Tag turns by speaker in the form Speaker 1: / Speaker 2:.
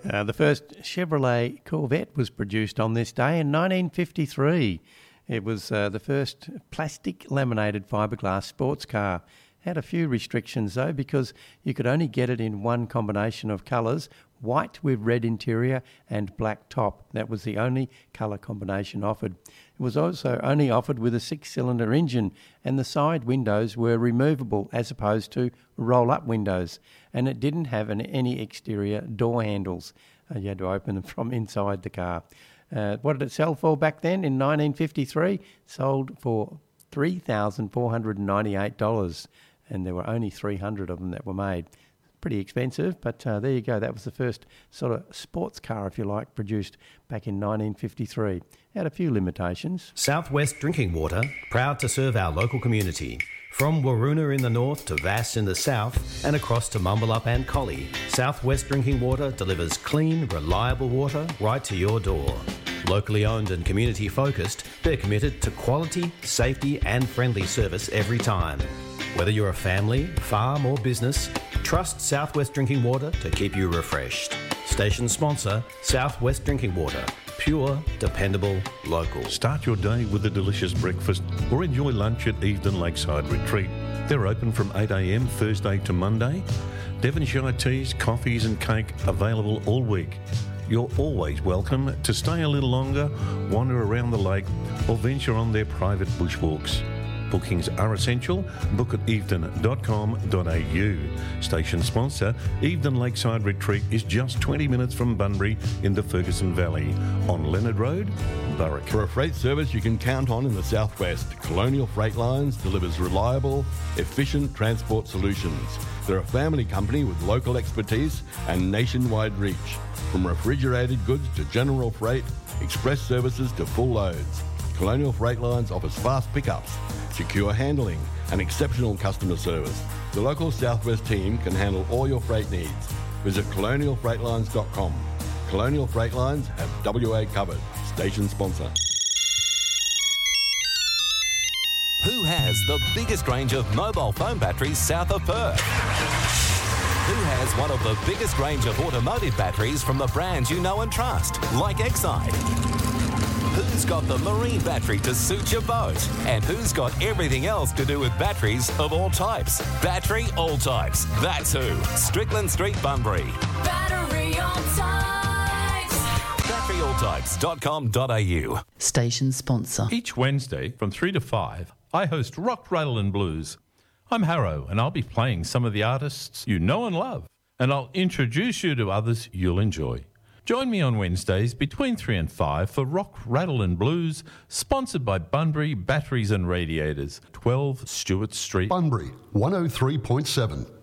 Speaker 1: The first Chevrolet Corvette was produced on this day in 1953. It was the first plastic laminated fiberglass sports car. Had a few restrictions though, because you could only get it in one combination of colours, white with red interior and black top. That was the only colour combination offered. It was also only offered with a 6-cylinder engine, and the side windows were removable as opposed to roll-up windows, and it didn't have any exterior door handles. You had to open them from inside the car. What did it sell for back then in 1953? Sold for $3,498. And there were only 300 of them that were made. Pretty expensive, but there you go. That was the first sort of sports car, if you like, produced back in 1953. Had a few limitations.
Speaker 2: Southwest Drinking Water, proud to serve our local community. From Waroona in the north to Vass in the south and across to Mumbalup and Collie, Southwest Drinking Water delivers clean, reliable water right to your door. Locally owned and community focused, they're committed to quality, safety and friendly service every time. Whether you're a family, farm or business, trust Southwest Drinking Water to keep you refreshed. Station sponsor, Southwest Drinking Water. Pure, dependable, local.
Speaker 3: Start your day with a delicious breakfast or enjoy lunch at Evedon Lakeside Retreat. They're open from 8 a.m. Thursday to Monday. Devonshire teas, coffees and cake available all week. You're always welcome to stay a little longer, wander around the lake or venture on their private bushwalks. Bookings are essential. Book at evedon.com.au. Station sponsor, Evedon Lakeside Retreat is just 20 minutes from Bunbury in the Ferguson Valley on Leonard Road, Berwick.
Speaker 4: For a freight service you can count on in the southwest, Colonial Freight Lines delivers reliable, efficient transport solutions. They're a family company with local expertise and nationwide reach. From refrigerated goods to general freight, express services to full loads, Colonial Freight Lines offers fast pickups, secure handling and exceptional customer service. The local Southwest team can handle all your freight needs. Visit colonialfreightlines.com. Colonial Freight Lines have WA covered. Station sponsor.
Speaker 5: Who has the biggest range of mobile phone batteries south of Perth? Who has one of the biggest range of automotive batteries from the brands you know and trust, like Exide? Who's got the marine battery to suit your boat? And who's got everything else to do with batteries of all types? Battery All Types. That's who. Strickland Street, Bunbury.
Speaker 6: Battery All Types.
Speaker 5: BatteryAllTypes.com.au.
Speaker 7: Station sponsor.
Speaker 8: Each Wednesday from 3 to 5, I host Rock, Rattle and Blues. I'm Harrow, and I'll be playing some of the artists you know and love, and I'll introduce you to others you'll enjoy. Join me on Wednesdays between 3 and 5 for Rock, Rattle and Blues, sponsored by Bunbury Batteries and Radiators, 12 Stewart Street.
Speaker 9: Bunbury, 103.7.